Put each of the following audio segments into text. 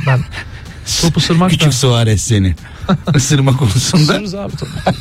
ben. Top ısırmak Küçük da. Suarez seni. Isırma konusunda. Isırırız abi tabii.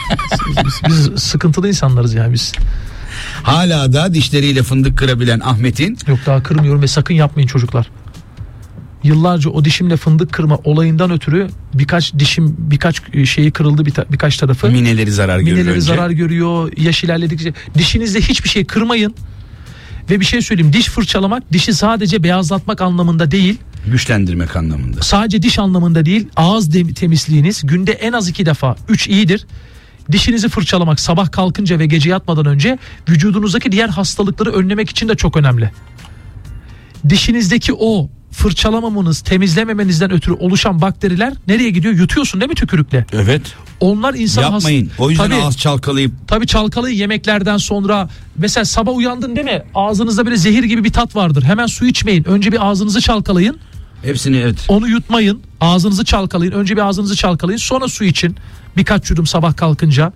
Biz sıkıntılı insanlarız yani biz. Hala da dişleriyle fındık kırabilen Ahmet'in. Yok, daha kırmıyorum ve sakın yapmayın çocuklar. Yıllarca o dişimle fındık kırma olayından ötürü birkaç şeyi kırıldı, birkaç tarafı. Mineleri zarar görüyor. Mineleri zarar görüyor. Yaş ilerledikçe dişinizde hiçbir şey kırmayın. Ve bir şey söyleyeyim, diş fırçalamak dişi sadece beyazlatmak anlamında değil. Güçlendirmek anlamında. Sadece diş anlamında değil, ağız temizliğiniz günde en az 2 defa 3 iyidir. Dişinizi fırçalamak sabah kalkınca ve gece yatmadan önce vücudunuzdaki diğer hastalıkları önlemek için de çok önemli. Dişinizdeki o fırçalamamanız, temizlememenizden ötürü oluşan bakteriler nereye gidiyor? Yutuyorsun değil mi tükürükle? Evet. Onlar insan yapmayın. O yüzden ağız çalkalayıp. Tabii çalkalayın yemeklerden sonra. Mesela sabah uyandın değil mi? Ağzınızda böyle zehir gibi bir tat vardır. Hemen su içmeyin. Önce bir ağzınızı çalkalayın. Hepsini, evet. Onu yutmayın. Ağzınızı çalkalayın. Önce bir ağzınızı çalkalayın. Sonra su için. Birkaç yudum sabah kalkınca.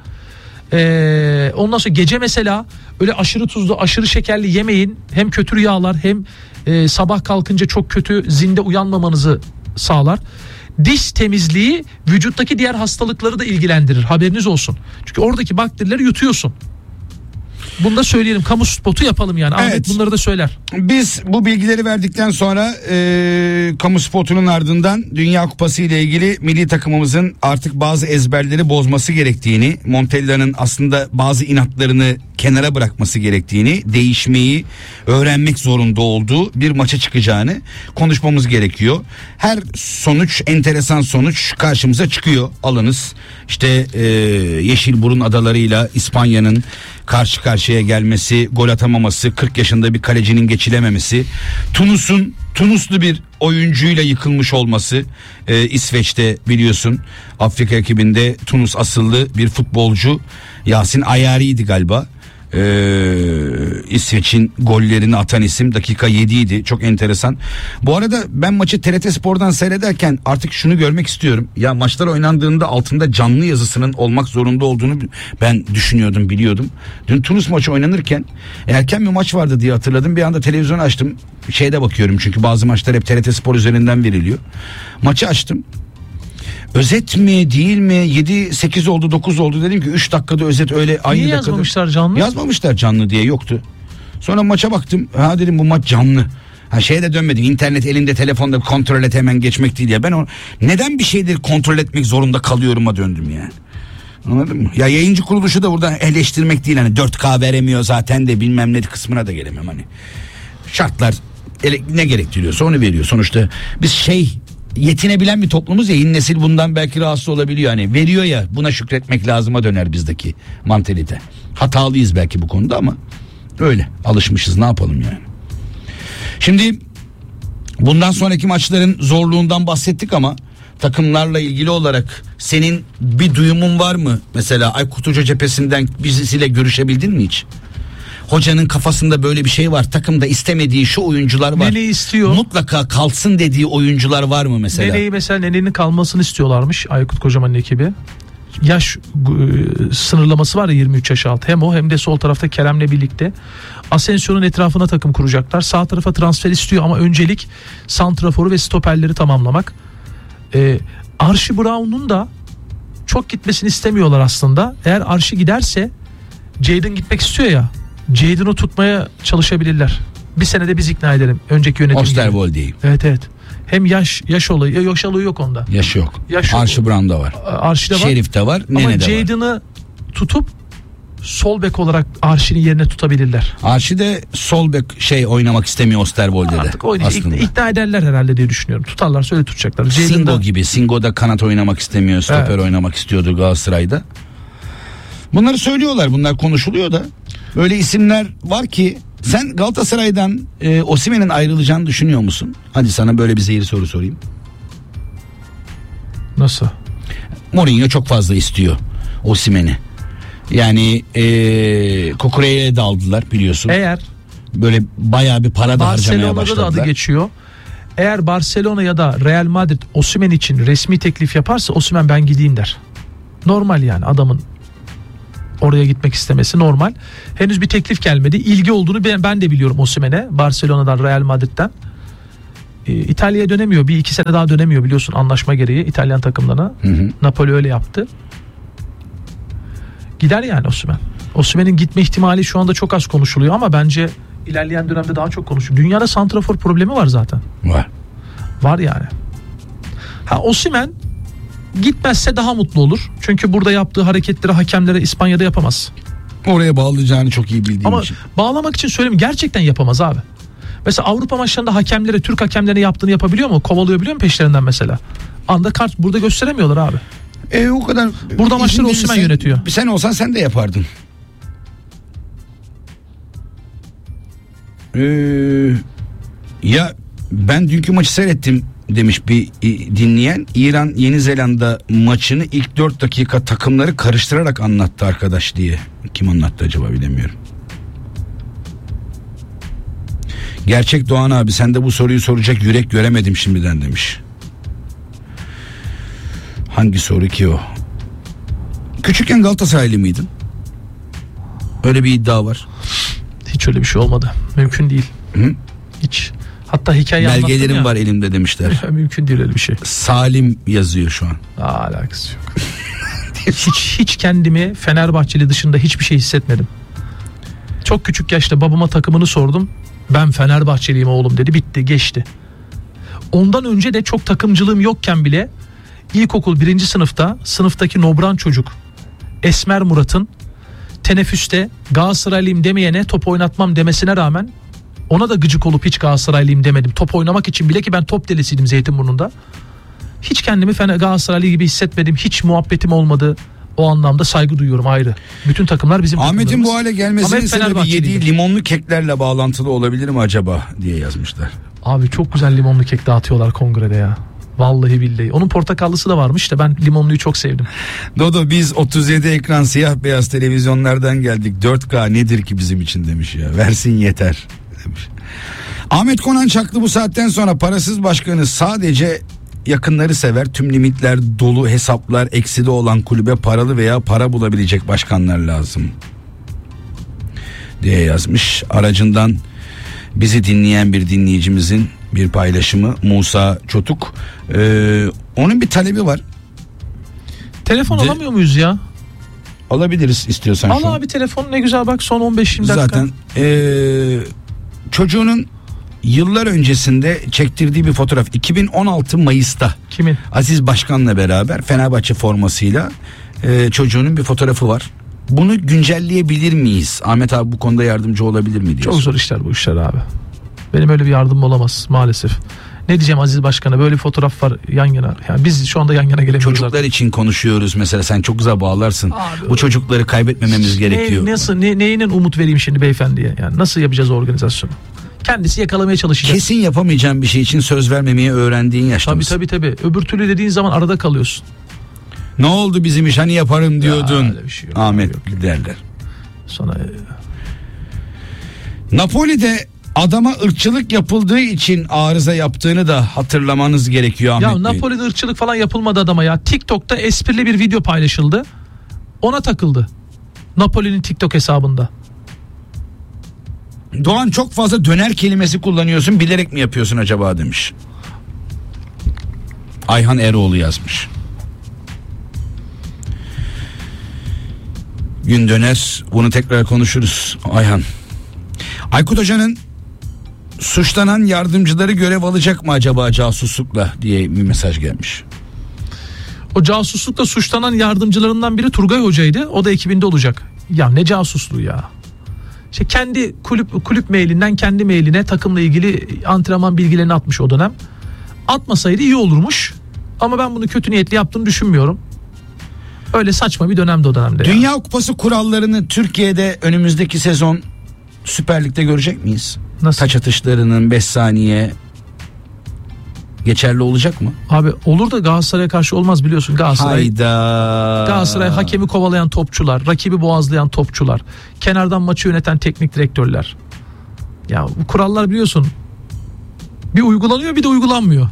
Ondan sonra gece mesela öyle aşırı tuzlu, aşırı şekerli yemeyin. Hem kötü rüyalar hem sabah kalkınca çok kötü zinde uyanmamanızı sağlar. Diş temizliği vücuttaki diğer hastalıkları da ilgilendirir. Haberiniz olsun. Çünkü oradaki bakterileri yutuyorsun. Bunu da söyleyelim. Kamu spotu yapalım yani. Evet. Ahmet bunları da söyler. Biz bu bilgileri verdikten sonra kamu spotunun ardından Dünya Kupası ile ilgili milli takımımızın artık bazı ezberleri bozması gerektiğini, Montella'nın aslında bazı inatlarını kenara bırakması gerektiğini, değişmeyi öğrenmek zorunda olduğu bir maça çıkacağını konuşmamız gerekiyor. Her sonuç, enteresan sonuç karşımıza çıkıyor. Alınız. İşte Yeşilburun adalarıyla İspanya'nın karşı karşıya gelmesi, gol atamaması, 40 yaşında bir kalecinin geçilememesi, Tunuslu bir oyuncuyla yıkılmış olması, İsveç'te biliyorsun Afrika ekibinde Tunus asıllı bir futbolcu Yasin Ayari'ydi galiba. İsveç'in gollerini atan isim, dakika 7 idi. Çok enteresan. Bu arada ben maçı TRT Spor'dan seyrederken artık şunu görmek istiyorum. Ya maçlar oynandığında altında canlı yazısının olmak zorunda olduğunu ben düşünüyordum, biliyordum. Dün Tunus maçı oynanırken erken bir maç vardı diye hatırladım. Bir anda televizyonu açtım. Şeyde bakıyorum çünkü bazı maçlar hep TRT Spor üzerinden veriliyor. Maçı açtım. Özet mi değil mi, 7-8 oldu 9 oldu, dedim ki 3 dakikada özet, öyle aynı Niye dakikada. yazmamışlar canlı? Yazmamışlar canlı diye, yoktu. Sonra maça baktım, ha dedim bu maç canlı. Ha şeye de dönmedim, internet elimde, telefonda kontrol et hemen geçmek değil ya. Ben o neden bir şeyleri kontrol etmek zorunda kalıyorum'a döndüm yani. Anladın mı? Ya yayıncı kuruluşu da burada eleştirmek değil, hani 4K veremiyor zaten de bilmem ne kısmına da gelemem hani. Şartlar ne gerektiriyorsa onu veriyor. Sonuçta biz yetinebilen bir toplumuz ya, yeni nesil bundan belki rahatsız olabiliyor. Hani veriyor ya, buna şükretmek lazıma döner bizdeki mantalite. Hatalıyız belki bu konuda ama öyle alışmışız, ne yapalım yani. Şimdi bundan sonraki maçların zorluğundan bahsettik ama takımlarla ilgili olarak senin bir duyumun var mı? Mesela Aykut Hoca cephesinden birisiyle görüşebildin mi hiç? Hocanın kafasında böyle bir şey var. Takımda istemediği şu oyuncular var. Nene'yi istiyor. Mutlaka kalsın dediği oyuncular var mı mesela? Nene'nin kalmasını istiyorlarmış Aykut Kocaman'ın ekibi. Yaş sınırlaması var ya, 23 yaş altı. Hem o hem de sol tarafta Kerem'le birlikte. Asensio'nun etrafına takım kuracaklar. Sağ tarafa transfer istiyor ama öncelik santraforu ve stoperleri tamamlamak. Archie Brown'un da çok gitmesini istemiyorlar aslında. Eğer Archie giderse, Jadon gitmek istiyor ya, Jadon'u tutmaya çalışabilirler. Bir senede biz ikna edelim. Önceki yönetim. Osterwolde'yi. Evet. Hem yaş olayı. Yaş olayı yok onda. Yaş yok. Archie Brown da var. Archie de var. Şerif de var. Nene ama de var. Jadon'ı tutup sol bek olarak Archie'nin yerine tutabilirler. Archie de sol bek oynamak istemiyor Osterwolde'de. Artık oynayacak. İkna ederler herhalde diye düşünüyorum. Tutarlarsa öyle tutacaklar. Singo gibi. Singo da kanat oynamak istemiyor. Stoper oynamak istiyordu Galatasaray'da. Bunları söylüyorlar. Bunlar konuşuluyor da. Öyle isimler var ki. Sen Galatasaray'dan Osimhen'in ayrılacağını düşünüyor musun? Hadi sana böyle bir zehir soru sorayım. Nasıl? Mourinho çok fazla istiyor Osimhen'i. Yani Kukure'ye de aldılar biliyorsun. Eğer böyle bayağı bir para da harcamaya başladılar. Barcelona'da da adı geçiyor. Eğer Barcelona ya da Real Madrid Osimhen için resmi teklif yaparsa, Osimhen ben gideyim der. Normal yani, adamın oraya gitmek istemesi normal. Henüz bir teklif gelmedi. İlgi olduğunu ben de biliyorum Osimhen'e, Barcelona'dan, Real Madrid'den. İtalya'ya dönemiyor. Bir iki sene daha dönemiyor biliyorsun anlaşma gereği İtalyan takımlarına. Napoli öyle yaptı. Gider yani Osimhen. Osimhen'in gitme ihtimali şu anda çok az konuşuluyor ama bence ilerleyen dönemde daha çok konuşuluyor. Dünyada santrafor problemi var zaten. Var yani. Osimhen gitmezse daha mutlu olur. Çünkü burada yaptığı hareketleri hakemlere İspanya'da yapamaz. Oraya bağlayacağını çok iyi bildiğim ama için. Bağlamak için söyleyeyim, gerçekten yapamaz abi. Mesela Avrupa maçlarında hakemlere, Türk hakemlerine yaptığını yapabiliyor mu? Kovalayabiliyor mu peşlerinden mesela? Anda kart burada gösteremiyorlar abi. O kadar. Burada maçları Osimhen yönetiyor. Sen olsan sen de yapardın. Ya ben dünkü maçı seyrettim demiş bir dinleyen. İran Yeni Zelanda maçını ilk 4 dakika takımları karıştırarak anlattı arkadaş diye. Kim anlattı acaba bilemiyorum. Gerçek Doğan abi, sen de bu soruyu soracak yürek göremedim şimdiden demiş. Hangi soru ki o? Küçükken Galatasaraylı mıydın? Öyle bir iddia var. Hiç öyle bir şey olmadı. Mümkün değil. Hı? Hiç. Hatta hikaye anlattım ya. Belgelerim var elimde demişler. Mümkün değil öyle bir şey. Salim yazıyor şu an. Alakası yok. hiç kendimi Fenerbahçeli dışında hiçbir şey hissetmedim. Çok küçük yaşta babama takımını sordum. Ben Fenerbahçeliyim oğlum dedi. Bitti, geçti. Ondan önce de çok takımcılığım yokken bile ilkokul 1. sınıfta sınıftaki nobran çocuk Esmer Murat'ın teneffüste Galatasaraylıyım demeyene top oynatmam demesine rağmen ona da gıcık olup hiç Galatasaraylıyım demedim. Top oynamak için bile, ki ben top delisiydim Zeytinburnu'nda. Hiç kendimi Galatasaraylı gibi hissetmedim. Hiç muhabbetim olmadı. O anlamda saygı duyuyorum, ayrı. Bütün takımlar bizim takımlarımız. Ahmet'in bu hale gelmesinin sebebi yediği limonlu keklerle bağlantılı olabilir mi acaba diye yazmışlar. Abi çok güzel limonlu kek dağıtıyorlar kongrede ya. Vallahi billahi. Onun portakallısı da varmış da ben limonluyu çok sevdim. Dodo, biz 37 ekran siyah beyaz televizyonlardan geldik. 4K nedir ki bizim için demiş ya. Versin yeter demiş. Ahmet Konan Çaklı bu saatten sonra parasız başkanı sadece yakınları sever. Tüm limitler dolu, hesaplar ekside olan kulübe paralı veya para bulabilecek başkanlar lazım diye yazmış. Aracından bizi dinleyen bir dinleyicimizin bir paylaşımı, Musa Çotuk. Onun bir talebi var. Telefon alamıyor muyuz ya? Alabiliriz istiyorsan. Al abi telefon, ne güzel bak, son 15-20 dakika. Zaten çocuğunun yıllar öncesinde çektirdiği bir fotoğraf 2016 Mayıs'ta. Kimin? Aziz Başkan'la beraber Fenerbahçe formasıyla çocuğunun bir fotoğrafı var. Bunu güncelleyebilir miyiz? Ahmet abi bu konuda yardımcı olabilir mi diyorsun? Çok zor işler bu işler abi. Benim öyle bir yardımım olamaz maalesef. Ne diyeceğim Aziz Başkan'a, böyle bir fotoğraf var yan yana. Yani biz şu anda yan yana gelemiyoruz. Çocuklar artık için konuşuyoruz mesela, sen çok güzel bağlarsın. Abi, bu çocukları kaybetmememiz gerekiyor. Neyine umut vereyim şimdi beyefendiye? Yani nasıl yapacağız o organizasyonu? Kendisi yakalamaya çalışacak. Kesin yapamayacağın bir şey için söz vermemeyi öğrendiğin yaşta mısın? Tabii. Öbür türlü dediğin zaman arada kalıyorsun. Ne oldu bizim iş, hani yaparım diyordun. Şey yok, Ahmet yok. derler. Sonra Napoli'de adama ırkçılık yapıldığı için arıza yaptığını da hatırlamanız gerekiyor Ahmet Bey. Bey. Napoli'de ırkçılık falan yapılmadı adama ya. TikTok'ta esprili bir video paylaşıldı. Ona takıldı. Napoli'nin TikTok hesabında. Doğan, çok fazla döner kelimesi kullanıyorsun, bilerek mi yapıyorsun acaba demiş. Ayhan Eroğlu yazmış. Gün döner, bunu tekrar konuşuruz Ayhan. Aykut Hoca'nın suçlanan yardımcıları görev alacak mı acaba casuslukla diye bir mesaj gelmiş. O casuslukla suçlanan yardımcılarından biri Turgay Hoca'ydı. O da ekibinde olacak. Ya ne casusluğu ya. İşte kendi kulüp mailinden kendi mailine takımla ilgili antrenman bilgilerini atmış o dönem. Atmasaydı iyi olurmuş. Ama ben bunu kötü niyetli yaptığını düşünmüyorum. Öyle saçma bir dönemdi o dönemde. Dünya Kupası kurallarını Türkiye'de önümüzdeki sezon Süper Lig'de görecek miyiz? Nasıl? Taç atışlarının 5 saniye geçerli olacak mı? Abi olur da Galatasaray'a karşı olmaz, biliyorsun. Galatasaray hakemi kovalayan topçular, rakibi boğazlayan topçular, kenardan maçı yöneten teknik direktörler. Ya bu kurallar biliyorsun bir uygulanıyor bir de uygulanmıyor.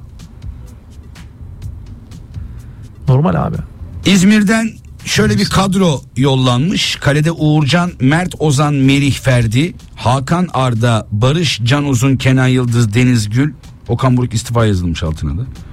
Normal abi. İzmir'den şöyle bir kadro yollanmış. Kalede Uğurcan, Mert Ozan, Merih Ferdi, Hakan Arda, Barış Can Uzun, Kenan Yıldız, Deniz Gül. Okan Buruk istifa yazılmış altına da.